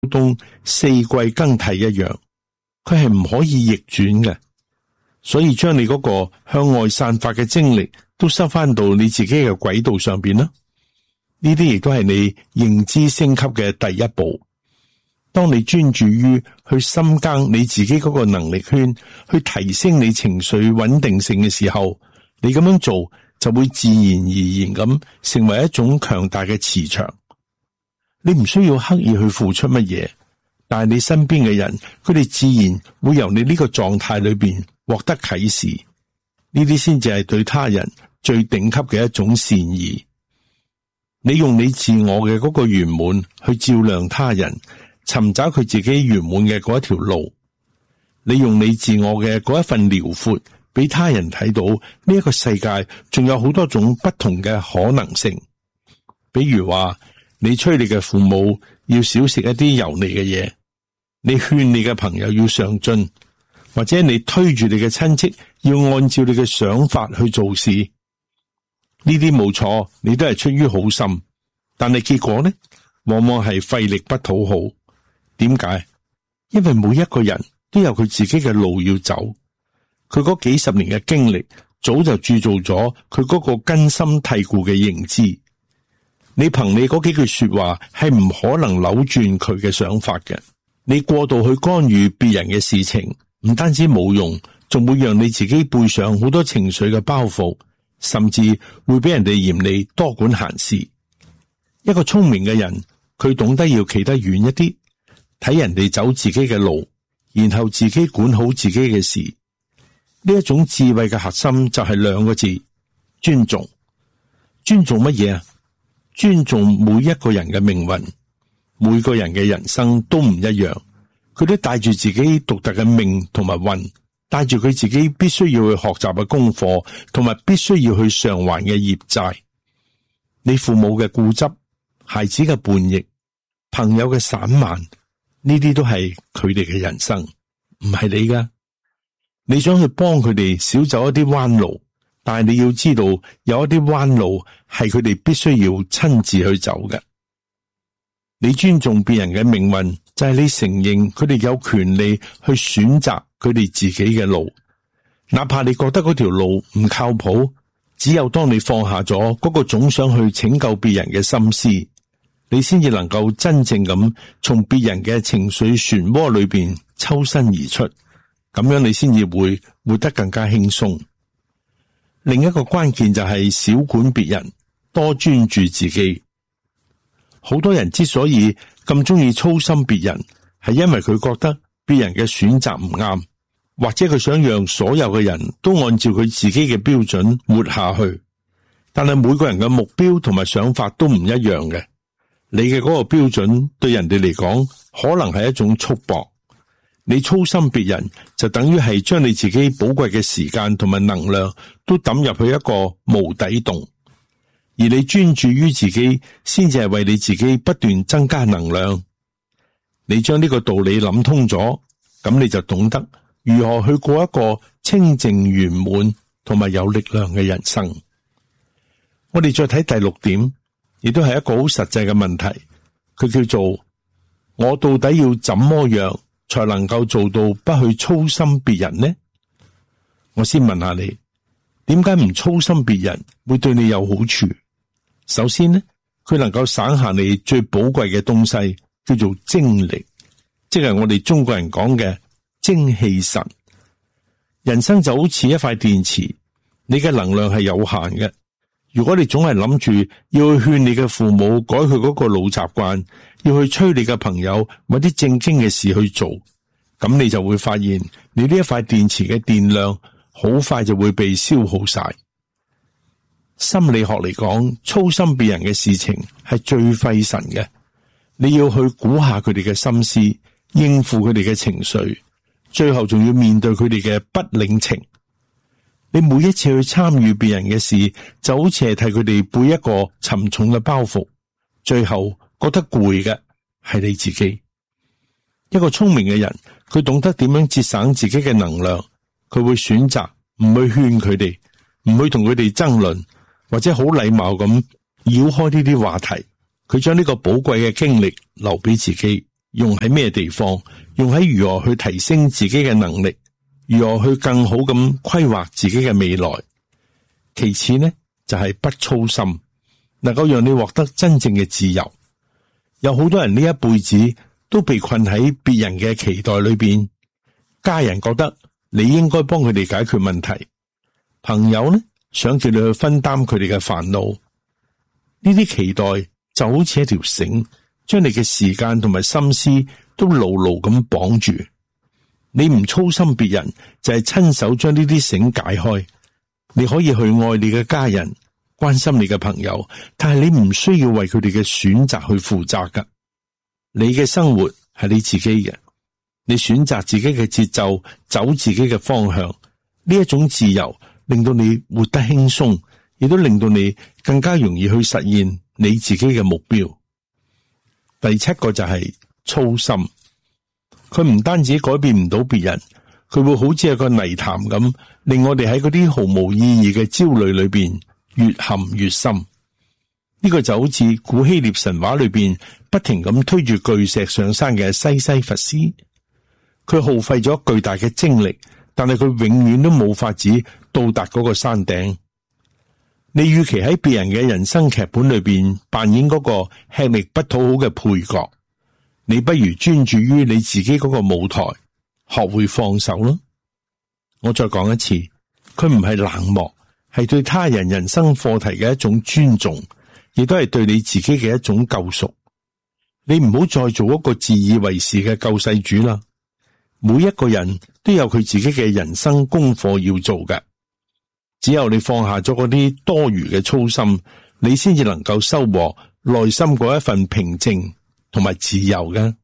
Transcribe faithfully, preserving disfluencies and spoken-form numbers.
冬四季更替一樣，佢係唔可以逆轉嘅。所以將你嗰個向外散發嘅精力都收翻到你自己嘅軌道上邊啦。呢啲亦都係你認知升級嘅第一步。當你專注於去深耕你自己嗰個能力圈，去提升你情緒穩定性嘅時候，你咁樣做就會自然而然咁成為一種強大嘅磁場。你唔需要刻意去付出乜嘢，但係你身邊嘅人，佢哋自然會由你呢個狀態裏邊獲得啟示。呢啲先至係對他人最頂級嘅一種善意。你用你自我嘅嗰個圓滿去照亮他人，尋找佢自己圓滿嘅嗰一條路。你用你自我嘅嗰一份遼闊，俾他人睇到呢一個世界仲有好多種不同嘅可能性。比如話，你催你嘅父母要少食一啲油膩嘅嘢，你勸你嘅朋友要上進，或者你推住你嘅親戚要按照你嘅想法去做事。呢啲冇錯，你都係出於好心，但係結果呢，往往係費力不討好。點解？因為每一個人都有佢自己嘅路要走，佢嗰幾十年嘅經歷早就鑄造咗佢嗰個根深蒂固嘅認知。你憑你嗰幾句說話係唔可能扭轉佢嘅想法嘅。你過度去干預別人嘅事情，唔單止冇用，仲會讓你自己背上好多情緒嘅包袱，甚至會俾人哋嫌你多管閒事。一個聰明嘅人，佢懂得要企得遠一啲，睇人哋走自己嘅路，然後自己管好自己嘅事。呢一種智慧嘅核心就係兩個字：尊重。尊重乜嘢啊？尊重每一個人嘅命運，每個人嘅人生都唔一樣，佢都帶住自己獨特嘅命同埋運，帶住佢自己必須要去學習嘅功課，同埋必須要去償還嘅業債。你父母嘅固執，孩子嘅叛逆，朋友嘅散漫，呢啲都係佢哋嘅人生，唔係你噶。你想去幫佢哋少走一啲彎路，但係你要知道，有一啲彎路係佢哋必須要親自去走嘅。你尊重別人嘅命運，就係你承認佢哋有權利去選擇佢哋自己嘅路，哪怕你覺得嗰條路唔靠譜。只有當你放下咗嗰個總想去拯救別人嘅心思，你先至能夠真正咁從別人嘅情緒漩渦裏邊抽身而出，咁樣你先至會活得更加輕鬆。另一個關鍵就係少管別人，多專注自己。好多人之所以咁中意操心別人，係因為佢覺得別人嘅選擇唔啱，或者佢想讓所有嘅人都按照佢自己嘅標準活下去。但係每個人嘅目標同埋想法都唔一樣嘅，你嘅嗰個標準對人哋嚟講可能係一種束縛。你操心別人，就等於係將你自己寶貴嘅時間同埋能量都抌入去一個無底洞。而你專注於自己，先至係為你自己不斷增加能量。你將呢個道理諗通咗，咁你就懂得如何去過一個清淨圓滿同埋有力量嘅人生。我哋再睇第六點，亦都係一個好實際嘅問題，佢叫做我到底要怎麼樣才能夠做到不去操心別人呢？我先問下你，點解唔操心別人會對你有好處？首先呢，佢能夠省下你最寶貴嘅東西，叫做精力，即係我哋中國人講嘅精氣神。人生就好似一塊電池，你嘅能量係有限嘅。如果你總係諗住要去勸你嘅父母改佢嗰個老習慣，要去催你嘅朋友搵啲正經嘅事去做，咁你就會發現你呢一塊電池嘅電量好快就會被消耗晒。心理學嚟講，操心別人嘅事情係最費神嘅。你要去估下佢哋嘅心思，應付佢哋嘅情緒，最後仲要面對佢哋嘅不領情。你每一次去參與別人嘅事，就好似係替佢哋背一個沉重嘅包袱，最後覺得攰嘅係你自己。一個聰明嘅人，佢懂得點樣節省自己嘅能量，佢會選擇唔去勸佢哋，唔去同佢哋爭論，或者好禮貌咁繞開呢啲話題。佢將呢個寶貴嘅經歷留俾自己， 用喺咩地方，用喺如何去提升自己嘅能力，如何去更好咁規劃自己嘅未來。其次呢，就係不操心，能夠讓你獲得真正嘅自由。有好多人呢一輩子都被困喺別人嘅期待裏邊，家人覺得你應該幫佢哋解決問題，朋友呢，想叫你去分擔佢哋嘅煩惱。呢啲期待就好似一條繩，將你嘅時間同埋心思都牢牢咁綁住。你唔操心別人，就係親手將呢啲繩解開。你可以去愛你嘅家人，關心你嘅朋友，但係你唔需要為佢哋嘅選擇去負責噶。你嘅生活係你自己嘅，你選擇自己嘅節奏，走自己嘅方向。呢一種自由令到你活得輕鬆，亦都令到你更加容易去實現你自己嘅目標。第七個就係操心，佢唔單止改變唔到別人，佢會好似一個泥潭咁，令我哋喺嗰啲毫無意義嘅焦慮裏邊越陷越深。呢個就好似古希臘神話裏邊不停咁推住巨石上山嘅西西弗斯，佢耗費咗巨大嘅精力，但係佢永遠都冇法子到達嗰個山頂。你與其喺別人嘅人生劇本裏邊扮演嗰個吃力不討好嘅配角，你不如專注於你自己嗰個舞台，學會放手咯。我再講一次，佢唔係冷漠，係對他人人生課題嘅一種尊重，亦都係對你自己嘅一種救贖。你唔好再做一個自以為是嘅救世主啦。每一個人都有佢自己嘅人生功課要做嘅。只有你放下咗嗰啲多餘嘅操心，你先至能夠收穫內心嗰一份平靜同埋自由嘅。